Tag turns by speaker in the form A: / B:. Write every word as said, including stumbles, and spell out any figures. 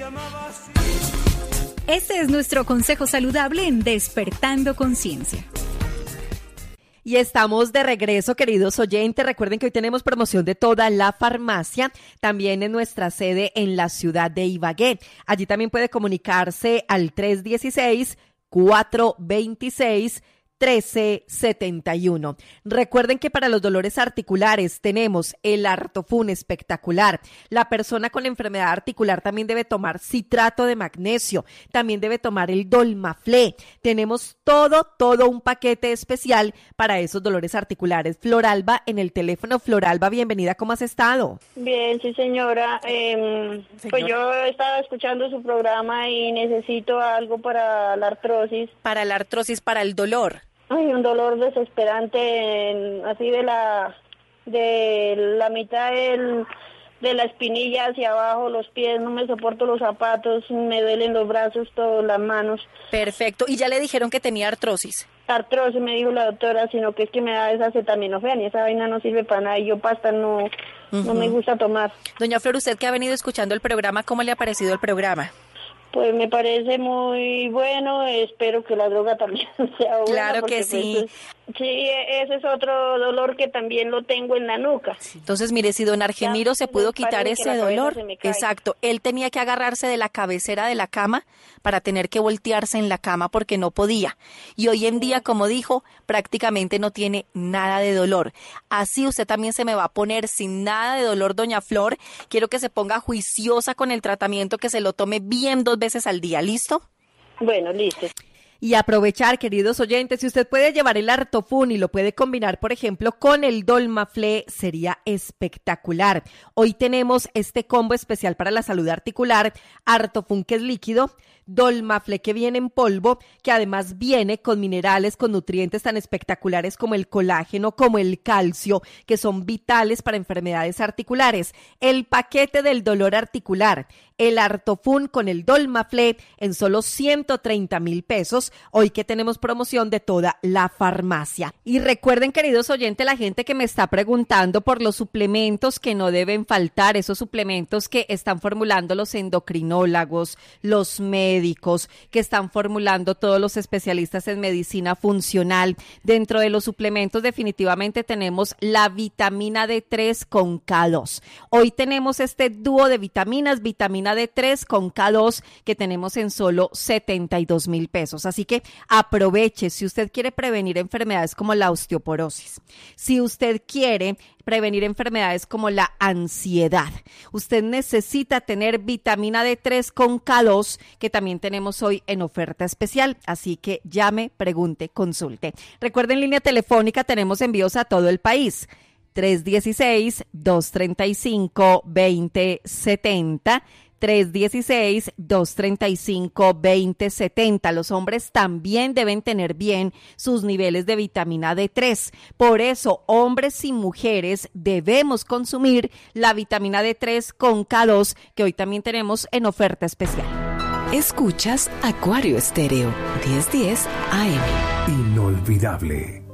A: Este es nuestro consejo saludable en Despertando Conciencia.
B: Y estamos de regreso, queridos oyentes. Recuerden que hoy tenemos promoción de toda la farmacia, también en nuestra sede en la ciudad de Ibagué. Allí también puede comunicarse al tres uno seis, cuatro dos seis, uno tres siete uno. Recuerden que para los dolores articulares tenemos el Artofun espectacular. La persona con la enfermedad articular también debe tomar citrato de magnesio, también debe tomar el Dolmaflé. Tenemos todo, todo un paquete especial para esos dolores articulares. Floralba en el teléfono. Floralba, bienvenida, ¿cómo has estado?
C: Bien, sí señora. Eh, pues yo estaba escuchando su programa y necesito algo para la artrosis.
B: Para la artrosis, para el dolor.
C: Ay, un dolor desesperante, en, así de la de la mitad del, de la espinilla hacia abajo, los pies, no me soporto los zapatos, me duelen los brazos, todas las manos.
B: Perfecto, ¿y ya le dijeron que tenía artrosis?
C: Artrosis, me dijo la doctora, sino que es que me da esa acetaminofén y esa vaina no sirve para nada y yo pasta no, uh-huh. no me gusta tomar.
B: Doña Flor, usted que ha venido escuchando el programa, ¿cómo le ha parecido el programa?
C: Pues me parece muy bueno, espero que la droga también sea buena.
B: Claro que sí.
C: Pues, sí, ese es otro dolor que también lo tengo en la nuca.
B: Entonces, mire, si don Argemiro ya, se pudo quitar ese dolor, exacto, él tenía que agarrarse de la cabecera de la cama para tener que voltearse en la cama porque no podía. Y hoy en día, como dijo, prácticamente no tiene nada de dolor. Así usted también se me va a poner sin nada de dolor, doña Flor. Quiero que se ponga juiciosa con el tratamiento, que se lo tome bien dos veces al día, ¿listo?
C: Bueno, listo.
B: Y aprovechar, queridos oyentes, si usted puede llevar el Artofun y lo puede combinar, por ejemplo, con el Dolmaflé, sería espectacular. Hoy tenemos este combo especial para la salud articular, Artofun, que es líquido, Dolmaflé, que viene en polvo, que además viene con minerales, con nutrientes tan espectaculares como el colágeno, como el calcio, que son vitales para enfermedades articulares. El paquete del dolor articular, el Artofun con el Dolmaflé en solo ciento treinta mil pesos, hoy que tenemos promoción de toda la farmacia. Y recuerden, queridos oyentes, la gente que me está preguntando por los suplementos que no deben faltar, esos suplementos que están formulando los endocrinólogos, los médicos, que están formulando todos los especialistas en medicina funcional. Dentro de los suplementos definitivamente tenemos la vitamina D tres con K dos. Hoy tenemos este dúo de vitaminas, vitamina D tres con K dos, que tenemos en solo setenta y dos mil pesos. Así que aproveche si usted quiere prevenir enfermedades como la osteoporosis, si usted quiere prevenir enfermedades como la ansiedad, usted necesita tener vitamina D tres con K dos, que también tenemos hoy en oferta especial. Así que llame, pregunte, consulte. Recuerden, línea telefónica, tenemos envíos a todo el país. tres uno seis, dos tres cinco, dos cero siete cero. tres uno seis, dos tres cinco, dos cero siete cero. Los hombres también deben tener bien sus niveles de vitamina D tres. Por eso, hombres y mujeres debemos consumir la vitamina D tres con K dos, que hoy también tenemos en oferta especial.
D: Escuchas Acuario Estéreo, diez diez A M.
E: Inolvidable.